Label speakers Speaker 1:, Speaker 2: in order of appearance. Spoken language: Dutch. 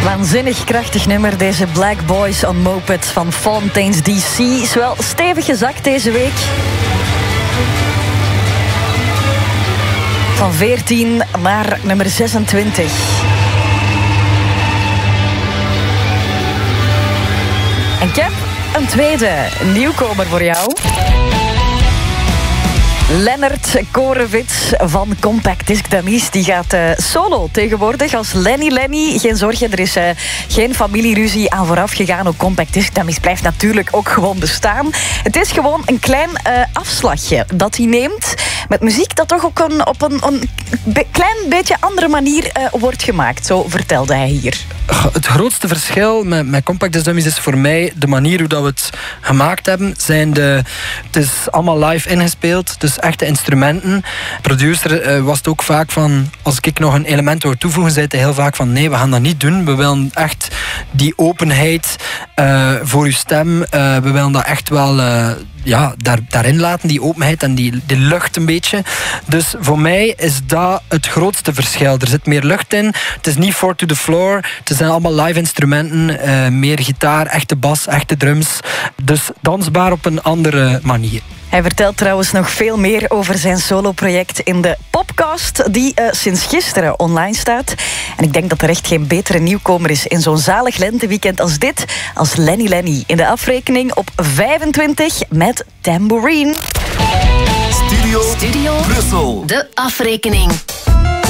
Speaker 1: Waanzinnig krachtig nummer, deze Black Boys on Moped van Fontaines DC. Is wel stevig gezakt deze week. Van 14 naar nummer 26. En ik heb een tweede nieuwkomer voor jou. Lennart Korevits van Compact Disc Dummies. Die gaat solo tegenwoordig als Lenny. Geen zorgen, er is geen familieruzie aan vooraf gegaan. Ook Compact Disc Dummies blijft natuurlijk ook gewoon bestaan. Het is gewoon een klein afslagje dat hij neemt met muziek dat toch ook op een klein beetje andere manier wordt gemaakt. Zo vertelde hij hier.
Speaker 2: Het grootste verschil met Compact Disc Dummies is voor mij de manier hoe dat we het gemaakt hebben. Het is allemaal live ingespeeld, dus echte instrumenten. Producer was het ook vaak van, als ik nog een element wou toevoegen, zei hij heel vaak van nee, we gaan dat niet doen. We willen echt die openheid voor uw stem. We willen dat echt wel daarin laten, die openheid en die lucht een beetje. Dus voor mij is dat het grootste verschil. Er zit meer lucht in. Het is niet 4 to the floor. Het zijn allemaal live instrumenten. Meer gitaar, echte bas, echte drums. Dus dansbaar op een andere manier.
Speaker 1: Hij vertelt trouwens nog veel meer over zijn soloproject in de podcast die sinds gisteren online staat. En ik denk dat er echt geen betere nieuwkomer is in zo'n zalig lenteweekend als dit, als Lenny in de afrekening op 25 met Tambourine.
Speaker 3: Studio Brussel. De afrekening.